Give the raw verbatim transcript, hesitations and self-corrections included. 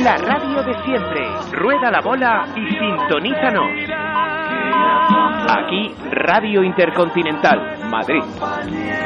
La radio de siempre. Rueda la bola y sintonízanos. Aquí, Radio Intercontinental, Madrid.